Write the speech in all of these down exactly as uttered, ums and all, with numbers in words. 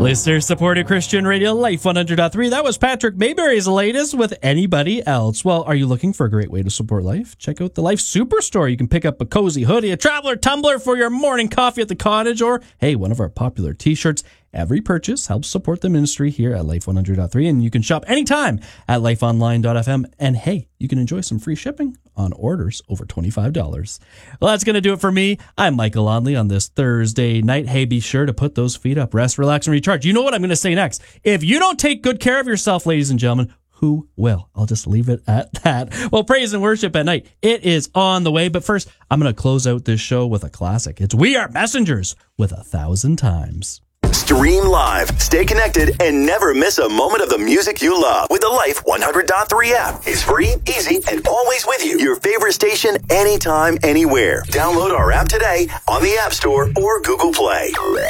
Listener-supported Christian radio, Life one hundred point three. That was Patrick Mayberry's latest with Anybody Else. Well, are you looking for a great way to support Life? Check out the Life Superstore. You can pick up a cozy hoodie, a traveler tumbler for your morning coffee at the cottage, or, hey, one of our popular t-shirts. Every purchase helps support the ministry here at Life one hundred point three, and you can shop anytime at life online dot f m. And hey, you can enjoy some free shipping on orders over twenty-five dollars. Well, that's going to do it for me. I'm Michael Onley on this Thursday night. Hey, be sure to put those feet up, rest, relax, and recharge. You know what I'm going to say next? If you don't take good care of yourself, ladies and gentlemen, who will? I'll just leave it at that. Well, praise and worship at night, it is on the way. But first, I'm going to close out this show with a classic. It's We Are Messengers with A Thousand Times. Stream live, stay connected, and never miss a moment of the music you love with the Life one hundred point three app. It's free, easy, and always with you. Your favorite station, anytime, anywhere. Download our app today on the App Store or Google Play.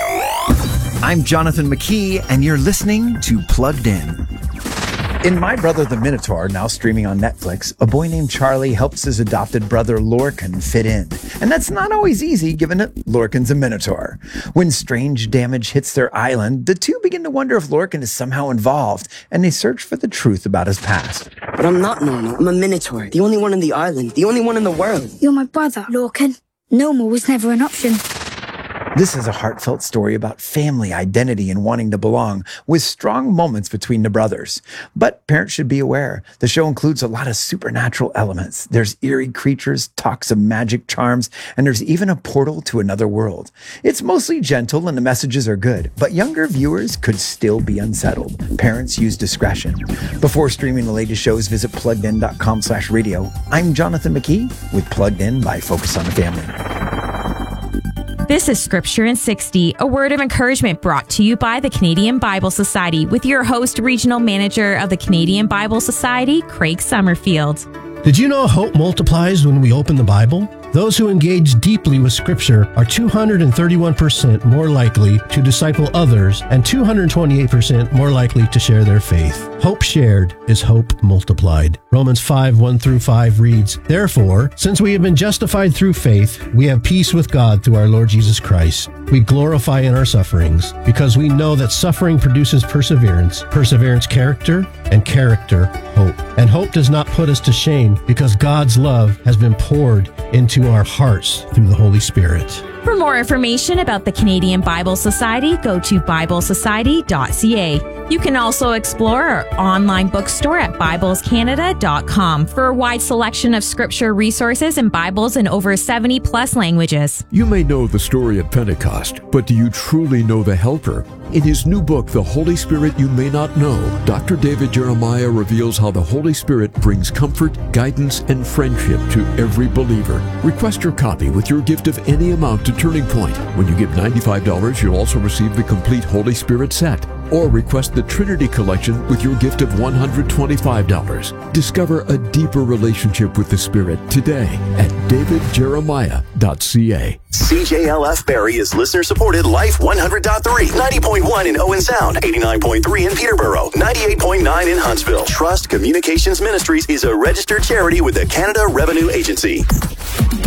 I'm Jonathan McKee, and you're listening to Plugged In. In My Brother the Minotaur, now streaming on Netflix, a boy named Charlie helps his adopted brother Lorcan fit in. And that's not always easy, given that Lorcan's a Minotaur. When strange damage hits their island, the two begin to wonder if Lorcan is somehow involved, and they search for the truth about his past. But I'm not normal. I'm a Minotaur, the only one on the island, the only one in the world. You're my brother, Lorcan. Normal was never an option. This is a heartfelt story about family, identity, and wanting to belong, with strong moments between the brothers. But parents should be aware, the show includes a lot of supernatural elements. There's eerie creatures, talks of magic charms, and there's even a portal to another world. It's mostly gentle and the messages are good, but younger viewers could still be unsettled. Parents use discretion. Before streaming the latest shows, visit plugged in dot com slash radio. I'm Jonathan McKee with Plugged In by Focus on the Family. This is Scripture in sixty, a word of encouragement brought to you by the Canadian Bible Society with your host, Regional Manager of the Canadian Bible Society, Craig Summerfield. Did you know hope multiplies when we open the Bible? Those who engage deeply with Scripture are two hundred thirty-one percent more likely to disciple others and two hundred twenty-eight percent more likely to share their faith. Hope shared is hope multiplied. Romans five, one through five reads, Therefore, since we have been justified through faith, we have peace with God through our Lord Jesus Christ. We glorify in our sufferings because we know that suffering produces perseverance, perseverance character, and character hope. And hope does not put us to shame because God's love has been poured into our hearts through the Holy Spirit. For more information about the Canadian Bible Society, go to bible society dot c a. You can also explore our online bookstore at bibles canada dot com for a wide selection of scripture resources and Bibles in over seventy plus languages. You may know the story of Pentecost, but do you truly know the Helper? In his new book, The Holy Spirit You May Not Know, Doctor David Jeremiah reveals how the Holy Spirit brings comfort, guidance, and friendship to every believer. Request your copy with your gift of any amount to Turning Point. When you give ninety-five dollars, you'll also receive the complete Holy Spirit set. Or request the Trinity Collection with your gift of one hundred twenty-five dollars. Discover a deeper relationship with the Spirit today at david jeremiah dot c a. C J L F Barrie is listener-supported Life one hundred point three, ninety point one in Owen Sound, eighty-nine point three in Peterborough, ninety-eight point nine in Huntsville. Trust Communications Ministries is a registered charity with the Canada Revenue Agency.